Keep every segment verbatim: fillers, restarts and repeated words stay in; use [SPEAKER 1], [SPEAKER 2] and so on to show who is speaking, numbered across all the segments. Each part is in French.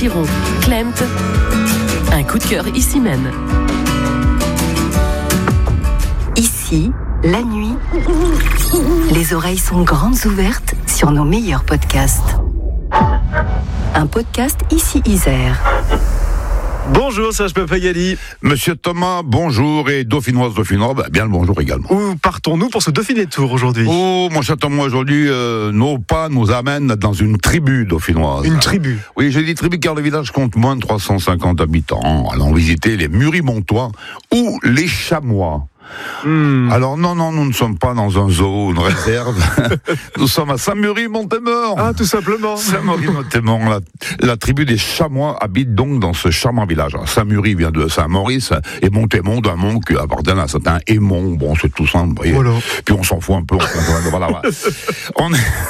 [SPEAKER 1] Chiron, Klemt. Un coup de cœur ici même.
[SPEAKER 2] Ici, la nuit, les oreilles sont grandes ouvertes sur nos meilleurs podcasts. Un podcast Ici Isère.
[SPEAKER 3] Bonjour Serge Papayali.
[SPEAKER 4] Monsieur Thomas, bonjour, et Dauphinoise, Dauphinois, bah, bien le bonjour également.
[SPEAKER 3] Où partons-nous pour ce Dauphiné Tour aujourd'hui?
[SPEAKER 4] Oh, mon cher Thomas, aujourd'hui, euh, nos pas nous amènent dans une tribu dauphinoise.
[SPEAKER 3] Une tribu?
[SPEAKER 4] Oui, j'ai dit tribu car le village compte moins de trois cent cinquante habitants. Allons visiter les Muris-Montois ou les Chamois. Mmh. Alors non, non, nous ne sommes pas dans un zoo, une réserve. Nous sommes à Saint-Muris-Montémort.
[SPEAKER 3] Ah, tout simplement.
[SPEAKER 4] Saint-Muris-Montémort. La, la tribu des Chamois habite donc dans ce charmant village. Alors, Saint-Muris vient de Saint-Maurice et Montémont d'un mont qui appartient à un certain Aimon. Bon, c'est tout simple. Voilà. Puis on s'en fout un peu. On, voilà, voilà. on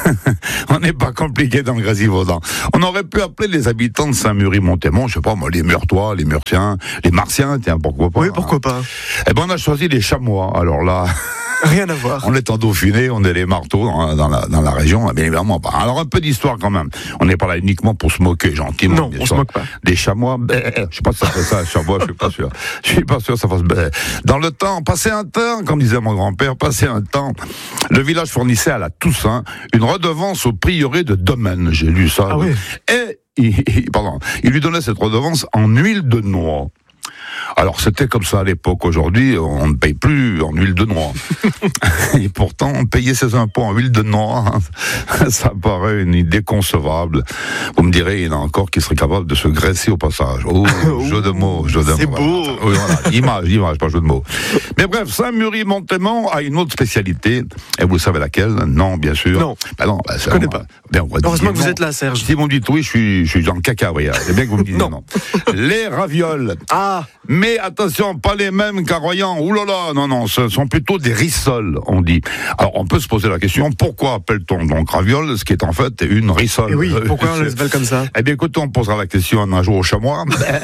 [SPEAKER 4] on n'est pas compliqué dans le Grésivaudan. On aurait pu appeler les habitants de Saint-Muris-Montémont, je sais pas moi, les Meurtois, les Murtiens, les Martiens, tiens, pourquoi pas.
[SPEAKER 3] Oui, pourquoi pas.
[SPEAKER 4] Eh ben, on a choisi les Chamois. Alors là,
[SPEAKER 3] rien à voir.
[SPEAKER 4] On est en Dauphiné, on est les marteaux dans, dans, la, dans la région, bien évidemment pas. Alors un peu d'histoire quand même. On n'est pas là uniquement pour se moquer gentiment.
[SPEAKER 3] Non, on
[SPEAKER 4] sûr.
[SPEAKER 3] se moque pas.
[SPEAKER 4] Des Chamois, ben, je sais pas si ça fait ça à Chamois, je suis pas sûr. Je suis pas sûr que ça fasse. Ben. Dans le temps, passer un temps, comme disait mon grand-père, passer un temps, le village fournissait à la Toussaint une redevance au prieuré de Domaine. J'ai lu ça.
[SPEAKER 3] Ah oui.
[SPEAKER 4] Et il, pardon, il lui donnait cette redevance en huile de noix. Alors c'était comme ça à l'époque. Aujourd'hui, on ne paye plus en huile de noix. Et pourtant, payer ses impôts en huile de noix, ça paraît une idée concevable. Vous me direz, il y en a encore qui seraient capables de se graisser au passage. Oh, jeu de mots, jeu de mots.
[SPEAKER 3] C'est beau.
[SPEAKER 4] Oui, voilà. Image, image, pas jeu de mots. Mais bref, Saint-Muris-Montémont a une autre spécialité. Et vous savez laquelle? Non, bien sûr.
[SPEAKER 3] Non.
[SPEAKER 4] Ben non, ben,
[SPEAKER 3] je connais pas.
[SPEAKER 4] Ben,
[SPEAKER 3] Heureusement que vous êtes là, Serge.
[SPEAKER 4] Si vous me dites oui, je suis, je suis dans le caca, oui. C'est bien que vous me disiez non. non. Les ravioles.
[SPEAKER 3] Ah.
[SPEAKER 4] Mais attention, pas les mêmes qu'à Royan. Ouh là là, non, non, ce sont plutôt des rissoles, on dit. Alors, on peut se poser la question, pourquoi appelle-t-on donc ravioles, ce qui est en fait une rissole?
[SPEAKER 3] Et oui, pourquoi on les appelle comme ça?
[SPEAKER 4] Eh bien, écoutez, on posera la question un jour au Chamois.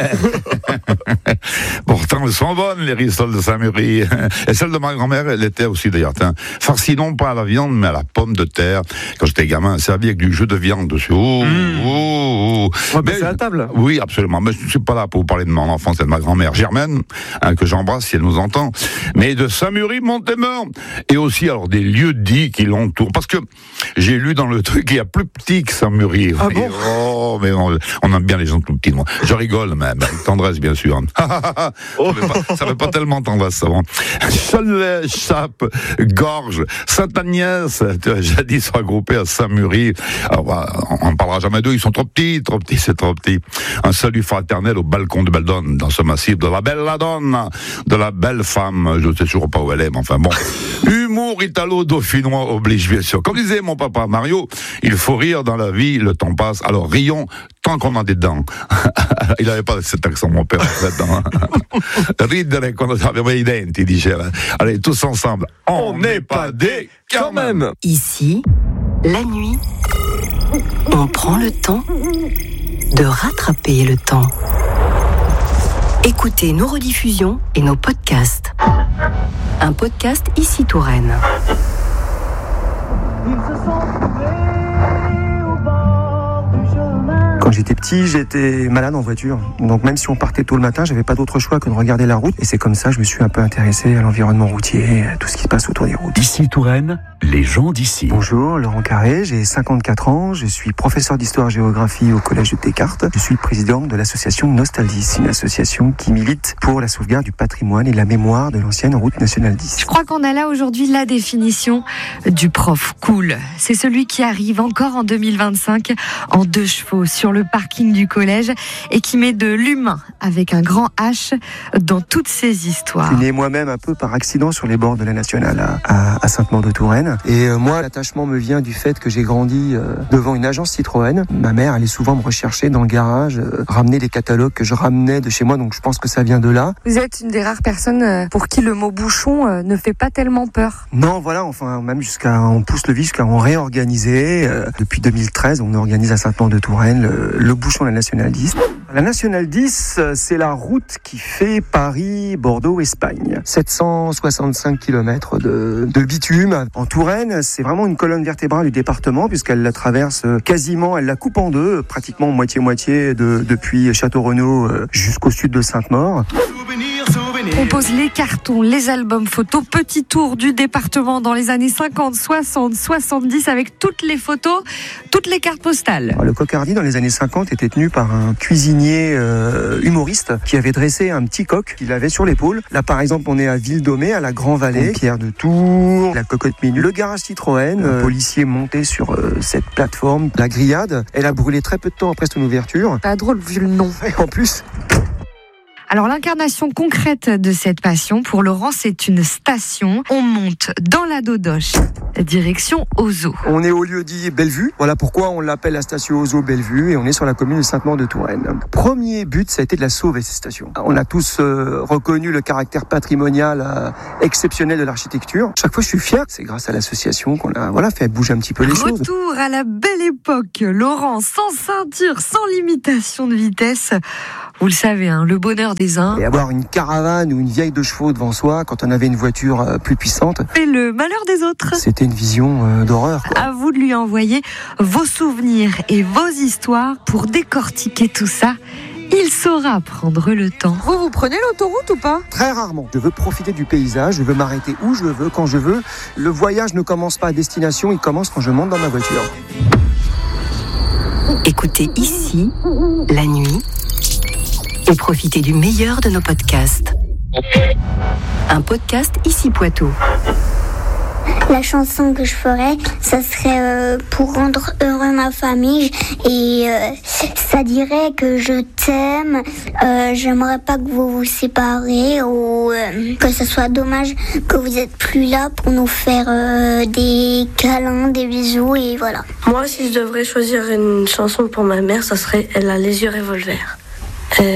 [SPEAKER 4] Pourtant, elles sont bonnes, les rissoles de Saint-Muris. Et celle de ma grand-mère, elle était aussi d'ailleurs, farcie non pas à la viande, mais à la pomme de terre. Quand j'étais gamin, servi avec du jus de viande dessus. Oh, mmh. oh, oh.
[SPEAKER 3] On va passer à la table.
[SPEAKER 4] Oui, absolument. Mais je ne suis pas là pour vous parler de mon enfance et de ma grand-mère Germaine, hein, que j'embrasse si elle nous entend, mais de Saint-Muris-Montémort. Et aussi, alors, des lieux dits qui l'entourent. Parce que j'ai lu dans le truc qu'il y a plus petit que Saint-Muris.
[SPEAKER 3] Ah bon?
[SPEAKER 4] Oh, mais on, on aime bien les gens tout petits, moi. Je rigole même, avec tendresse, bien sûr. Oh. Ça fait pas, pas tellement tendresse, ça. Bon. Cholet, Chape, Gorge, Sainte-Agnès, jadis regroupés à Saint-Muris. Alors, on ne parlera jamais d'eux, ils sont trop petits, trop petits, c'est trop petit. Un salut fraternel au balcon de Beldonne, dans ce massif de la belle Ladonne, de la belle femme, je ne sais toujours pas où elle est, mais enfin bon. Humour italo-dauphinois oblige, bien sûr. Comme disait mon papa Mario, il faut rire dans la vie, le temps passe, alors rions tant qu'on a des dents. Il n'avait pas cet accent, mon père, en fait. Ridere quando abbiamo i denti, diceva. Allez, tous ensemble, on n'est pas des quand même.
[SPEAKER 2] Ici, la nuit, on prend le temps de rattraper le temps. Écoutez nos rediffusions et nos podcasts. Un podcast Ici Touraine.
[SPEAKER 5] Quand j'étais petit, j'étais malade en voiture. Donc même si on partait tôt le matin, j'avais pas d'autre choix que de regarder la route. Et c'est comme ça que je me suis un peu intéressé à l'environnement routier, à tout ce qui se passe autour des routes.
[SPEAKER 6] Ici Touraine, les gens d'ici.
[SPEAKER 5] Bonjour, Laurent Carré, j'ai cinquante-quatre ans, je suis professeur d'histoire-géographie au collège de Descartes. Je suis le président de l'association Nostaldis, une association qui milite pour la sauvegarde du patrimoine et la mémoire de l'ancienne route nationale dix.
[SPEAKER 7] Je crois qu'on a là aujourd'hui la définition du prof cool. C'est celui qui arrive encore en deux mille vingt-cinq en deux chevaux sur le parking du collège et qui met de l'humain avec un grand H dans toutes ces histoires.
[SPEAKER 5] Je suis né moi-même un peu par accident sur les bords de la nationale à, à, à Sainte-Maure-de-Touraine. Et euh, moi, l'attachement me vient du fait que j'ai grandi euh, devant une agence Citroën. Ma mère allait souvent me rechercher dans le garage, euh, ramener des catalogues que je ramenais de chez moi, donc je pense que ça vient de là.
[SPEAKER 7] Vous êtes une des rares personnes pour qui le mot bouchon euh, ne fait pas tellement peur.
[SPEAKER 5] Non, voilà, enfin, même jusqu'à, on pousse le vice jusqu'à en réorganiser. Euh, depuis deux mille treize, on organise à Sainte-Maure-de-Touraine le, le bouchon de la nationale dix. La Nationale dix, c'est la route qui fait Paris-Bordeaux-Espagne. sept cent soixante-cinq kilomètres de, de bitume. En Touraine, c'est vraiment une colonne vertébrale du département puisqu'elle la traverse quasiment, elle la coupe en deux, pratiquement moitié-moitié de, depuis Château-Renaud jusqu'au sud de Sainte-Maure.
[SPEAKER 7] On pose les cartons, les albums photos, petit tour du département dans les années cinquante, soixante, soixante-dix avec toutes les photos, toutes les cartes postales.
[SPEAKER 5] Le Cocardi dans les années cinquante était tenu par un cuisinier euh, humoriste qui avait dressé un petit coq qu'il avait sur l'épaule. Là par exemple on est à Ville-Domée, à la Grand-Vallée, Pierre de Tours, la Cocotte Minute, le garage Citroën, euh, policier monté sur euh, cette plateforme, la grillade. Elle a brûlé très peu de temps après son ouverture.
[SPEAKER 7] Pas drôle vu le nom.
[SPEAKER 5] Et en plus...
[SPEAKER 7] Alors l'incarnation concrète de cette passion, pour Laurent, c'est une station. On monte dans la Dodoche, direction Ozo.
[SPEAKER 5] On est au lieu-dit Bellevue. Voilà pourquoi on l'appelle la station Ozo Bellevue et on est sur la commune de Sainte-Maure-de-Touraine. Premier but, ça a été de la sauver, cette station. On a tous euh, reconnu le caractère patrimonial euh, exceptionnel de l'architecture. Chaque fois, je suis fier. C'est grâce à l'association qu'on a voilà, fait bouger un petit peu les
[SPEAKER 7] Retour
[SPEAKER 5] choses.
[SPEAKER 7] Retour à la belle époque. Laurent, sans ceinture, sans limitation de vitesse. Vous le savez, hein, le bonheur des uns.
[SPEAKER 5] Et avoir une caravane ou une vieille de chevaux devant soi quand on avait une voiture euh, plus puissante.
[SPEAKER 7] Et le malheur des autres.
[SPEAKER 5] C'était une vision euh, d'horreur. Quoi.
[SPEAKER 7] À vous de lui envoyer vos souvenirs et vos histoires pour décortiquer tout ça. Il saura prendre le temps. Vous, vous prenez l'autoroute ou pas ?
[SPEAKER 5] Très rarement. Je veux profiter du paysage, je veux m'arrêter où je veux, quand je veux. Le voyage ne commence pas à destination, il commence quand je monte dans ma voiture.
[SPEAKER 2] Écoutez ici, la nuit, et profitez du meilleur de nos podcasts. Un podcast Ici Poitou.
[SPEAKER 8] La chanson que je ferais, ça serait euh, pour rendre heureux ma famille et euh, ça dirait que je t'aime, euh, j'aimerais pas que vous vous séparez ou euh, que ce soit dommage que vous êtes plus là pour nous faire euh, des câlins, des bisous et voilà.
[SPEAKER 9] Moi, si je devrais choisir une chanson pour ma mère, ça serait Elle a les yeux revolver.